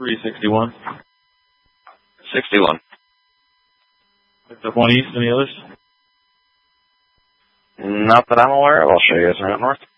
361. 61. Picked up one east, any others? Not that I'm aware of. I'll show you as I went north.